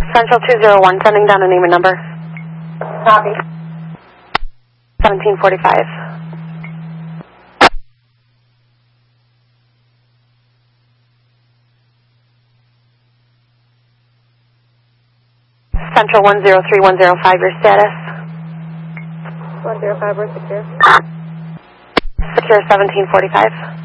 Central 201, sending down a name and number. Copy. 1745. Central 103105, your status? 105, we're secure. Secure 1745.